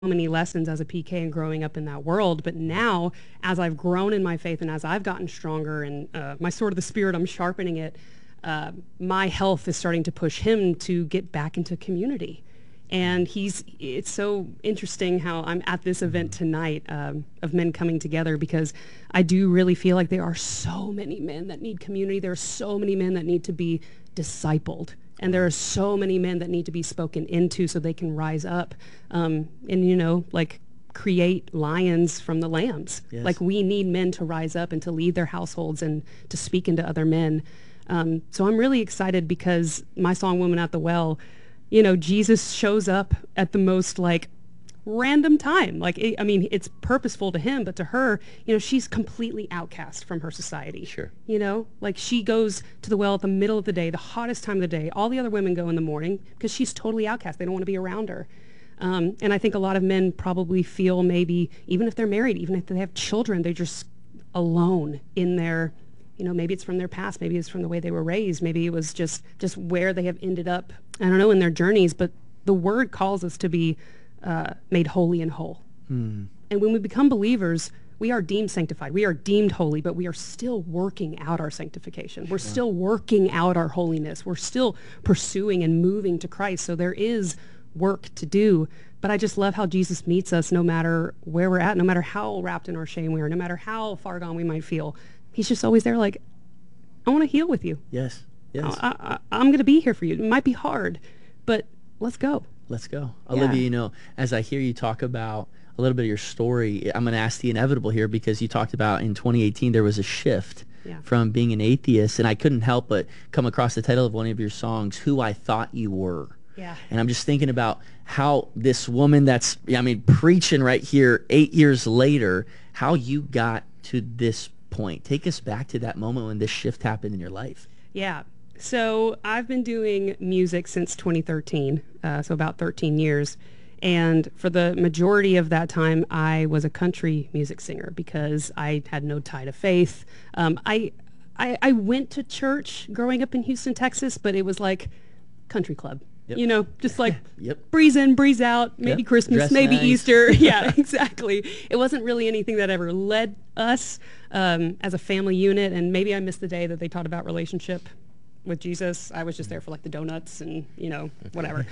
many lessons as a PK and growing up in that world. But now, as I've grown in my faith and as I've gotten stronger and my sword of the Spirit, I'm sharpening it, my health is starting to push him to get back into community. And it's so interesting how I'm at this event tonight of men coming together, because I do really feel like there are so many men that need community. There are so many men that need to be discipled. And there are so many men that need to be spoken into so they can rise up and, like create lions from the lambs. Yes. Like we need men to rise up and to lead their households and to speak into other men. So I'm really excited because my song, Woman at the Well, Jesus shows up at the most like random time. Like, it's purposeful to him, but to her, she's completely outcast from her society. Sure. Like she goes to the well at the middle of the day, the hottest time of the day. All the other women go in the morning because she's totally outcast. They don't want to be around her. And I think a lot of men probably feel maybe, even if they're married, even if they have children, they're just alone in their, maybe it's from their past, maybe it's from the way they were raised, maybe it was just where they have ended up, I don't know, in their journeys. But the word calls us to be made holy and whole. And when we become believers, we are deemed sanctified. We are deemed holy, but we are still working out our sanctification. We're still working out our holiness. We're still pursuing and moving to Christ. So there is work to do. But I just love how Jesus meets us no matter where we're at, no matter how wrapped in our shame we are, no matter how far gone we might feel. He's just always there like, I want to heal with you. Yes. Yes. I'm going to be here for you. It might be hard, but let's go. Let's go. Yeah. Olivia, as I hear you talk about a little bit of your story, I'm going to ask the inevitable here, because you talked about in 2018 there was a shift from being an atheist, and I couldn't help but come across the title of one of your songs, Who I Thought You Were. Yeah. And I'm just thinking about how this woman that's, preaching right here 8 years later, how you got to this point. Take us back to that moment when this shift happened in your life. Yeah. So I've been doing music since 2013, so about 13 years. And for the majority of that time, I was a country music singer because I had no tie to faith. I went to church growing up in Houston, Texas, but it was like country club. Yep. Just like Yep. breeze in, breeze out, maybe Christmas, Dress maybe nice. Easter. Yeah, exactly. It wasn't really anything that ever led us as a family unit, and maybe I missed the day that they taught about relationship with Jesus. I was just there for like the donuts and, whatever.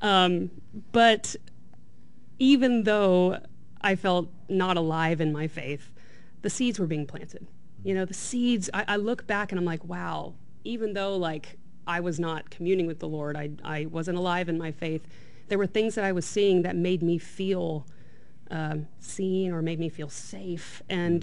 But even though I felt not alive in my faith, the seeds were being planted. The seeds, I look back and I'm like, wow, even though like I was not communing with the Lord, I wasn't alive in my faith, there were things that I was seeing that made me feel seen or made me feel safe. And,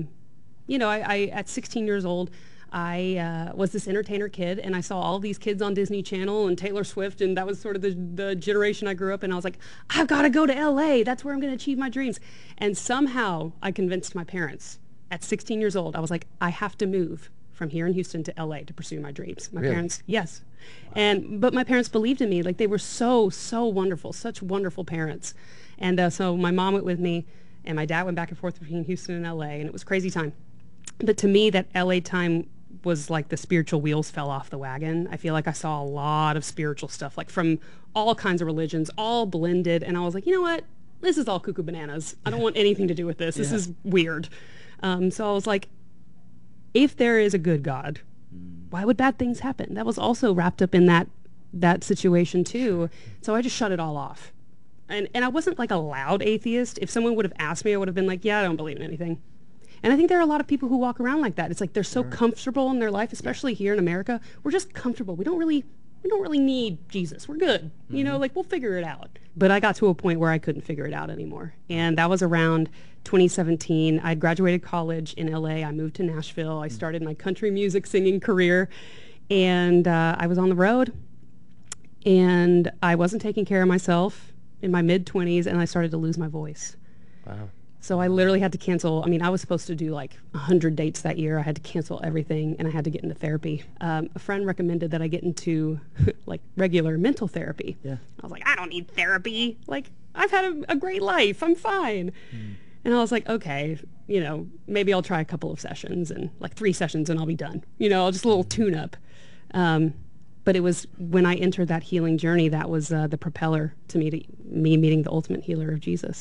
I at 16 years old, I was this entertainer kid, and I saw all these kids on Disney Channel and Taylor Swift, and that was sort of the generation I grew up in. I was like, I've got to go to LA. That's where I'm going to achieve my dreams. And somehow I convinced my parents at 16 years old. I was like, I have to move from here in Houston to LA to pursue my dreams. My Really? parents, yes. Wow. But my parents believed in me. Like they were so wonderful, such wonderful parents. And so my mom went with me, and my dad went back and forth between Houston and LA, and it was crazy time. But to me, that LA time was like the spiritual wheels fell off the wagon. I feel like I saw a lot of spiritual stuff, like from all kinds of religions, all blended. And I was like, you know what? This is all cuckoo bananas. I don't want anything to do with this. This is weird. So I was like, if there is a good God, why would bad things happen? That was also wrapped up in that situation too. So I just shut it all off. And I wasn't like a loud atheist. If someone would have asked me, I would have been like, yeah, I don't believe in anything. And I think there are a lot of people who walk around like that. It's like they're so comfortable in their life, especially here in America. We're just comfortable. We don't really need Jesus. We're good. Like we'll figure it out. But I got to a point where I couldn't figure it out anymore. And that was around 2017. I graduated college in LA. I moved to Nashville. I started my country music singing career. And I was on the road. And I wasn't taking care of myself in my mid-20s, and I started to lose my voice. Wow. So I literally had to cancel. I was supposed to do like 100 dates that year. I had to cancel everything, and I had to get into therapy. A friend recommended that I get into like regular mental therapy. Yeah. I was like, I don't need therapy. Like, I've had a great life. I'm fine. And I was like, okay, maybe I'll try a couple of sessions, and like 3 sessions, and I'll be done. I'll just a little tune-up. But it was when I entered that healing journey that was the propeller to me meeting the ultimate healer of Jesus.